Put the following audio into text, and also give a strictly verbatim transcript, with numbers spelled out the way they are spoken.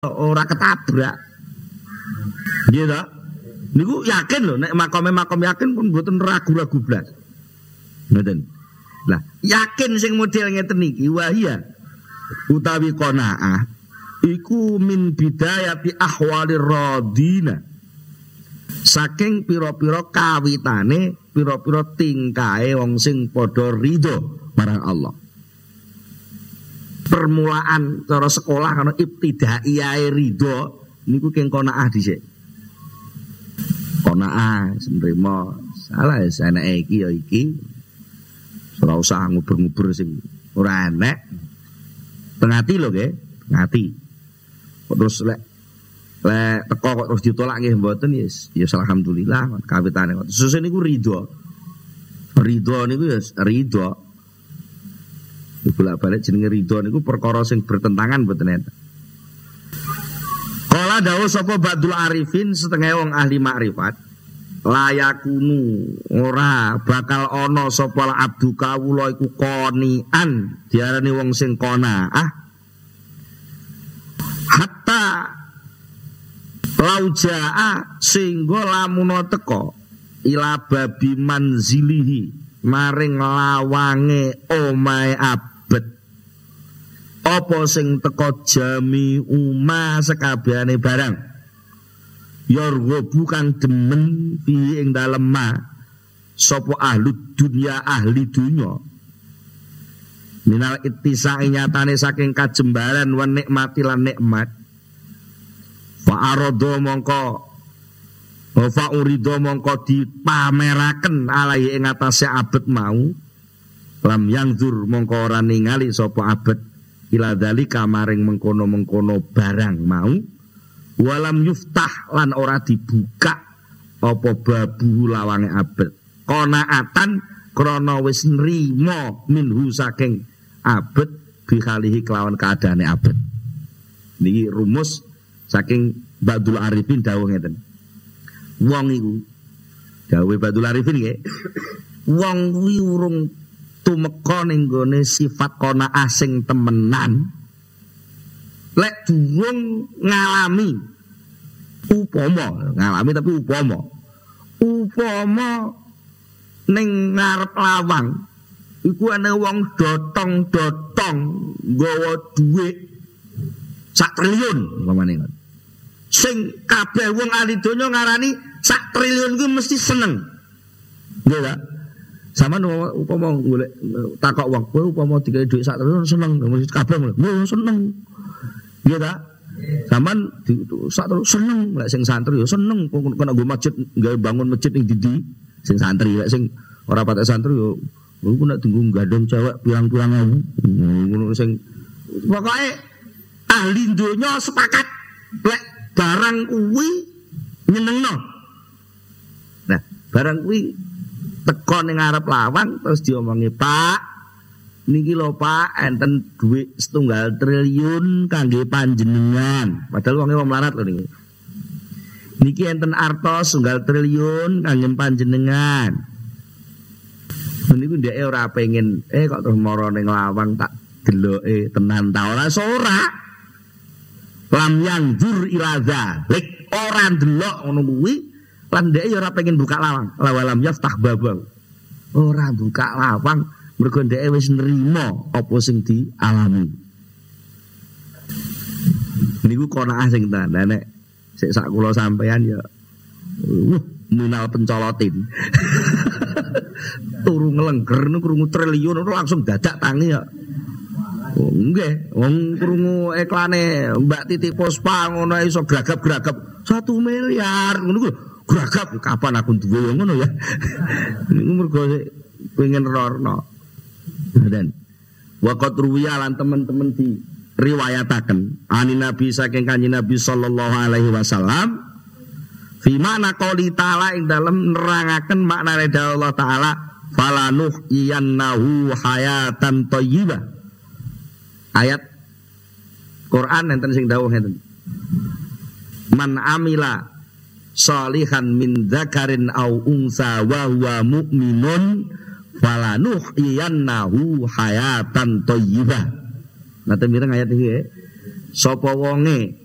ora ketabrak. Nggih ta? Niku yakin lho nek makome-makom yakin pun mboten ragu-ragu blas. Ngoten. Lah, yakin sing model ngeten iki wahia utawi qanaah iku min bidayati ahwalir radina. Saking pira-pira kawitane, pira-pira tingkahe wong sing padha ridho marang Allah. Permulaan cara sekolah kana ibtidaiyah ridho niku keng qanaah dhisik. Qanaah senrimo salah ya enake iki ya iki. Ora usah nguber-nguber sing ora enek. Tengati lho nggih, tengati. Terus lek lek teko kok terus ditolak nggih mboten yes, ya alhamdulillah kawitane kok. Sesuk niku ridho. Ridho niku ya ridho. Bolak-balik jenenge ridho niku perkara sing bertentangan mboten enten. Kala dawuh sapa Ba'dul Arifin setengah wong ahli makrifat, layakunu ora bakal ana sapa abdu kawula iku qonian diarani wong sing qanaah hatta laujaa sehingga lamun teka ila babi manzilihi maring lawange omahe abet apa sing teka jami umma sekabehane barang yargo bukan demen fi ing dalem ma sapa ahli dunya ahli dunya minal ittisai nyatane saking kajembaran wa nikmati lan nikmat fa arada mongko fa urido mongko dipameraken alai ing atase abet mau lam yangzur mongko ora ningali sapa abet ila dalika maring mengkono-mengkono barang mau walam yuftah lan ora dibuka apa babu lawange abet qanaatan krana wis nrimo minhu saking abet bihalihi kelawan keadaane abet. Niki rumus saking Ba'dul Arifin dawuh ngeten. Wong iku dawuh Ba'dul Arifin nggih. Wong kuwi urung tumeka ning gone sifat qanaah sing temenan. Lek durung ngalami upama, ngalami tapi upama. Upama ning ngarep lawang iku ana wong dotong-dotong nggawa dhuwit sak triliun umpamane. Sing kabeh wong ahli donya ngarani sak triliun kuwi mesti seneng. Nggih ta? Sampeyan upama golek takok wong, kowe upama dikai dhuwit sak triliun seneng, mesti kabeh ngono. Seneng. Nggih ta? Sampeyan sak triliun seneng, lek sing santri ya seneng kena nggo masjid, nggawe bangun masjid ning ndi sing santri, lek sing ora patek santri yo iku nek tunggu gandeng cewek pirang-pirang ewu. Ngono sing pokoke ahli donya sepakat lek barang kuwi nyenengno. Nah, barang kuwi teko ning ngarep lawang terus diomongi, "Pak, niki lho Pak, enten dhuwit setunggal triliun kangge panjenengan." Padahal wonge wong melarat lho niki. Niki enten arta setunggal triliun kangge panjenengan. Niku ndeke ora pengen eh kok terus mara ning lawang tak deloke tenan ta ora ora. Lam yanzur ila dzalik, ora ndelok ngono kuwi lan ndeke ya ora pengen buka lawang. Lawalam yaftah babang. Ora buka lawang mergo ndeke wis nrimo apa sing dialami. Niku qanaah sing tenan nek sik sak kula sampean ya uh, minal pencolotin. Turu ngelengger niku krungu triliun langsung dadak tangi ya. Oh, nggih, wong krungu iklane Mbak Titi Puspa ngono iso gragap-gragap satu miliar ngono ku. Gragap kapan aku duwe ngono ya. Niku mergo pengen rorno. Dan waqat ruwiya lan teman-teman di riwayataken ani Nabi saking Kanjeng Nabi sallallahu alaihi wasallam fi makna qouli ta'ala ing dalem nerangaken maknane dawuh Allah taala falanuh iyannahu hayatan thayyibah. Ayat Quran enten sing dawuh ngeten. Man amila sholihan min dzakarin au unsa wa huwa mu'minun falanuh iyannahu hayatan thayyibah. Nate mireng ayat iki. Sapa wonge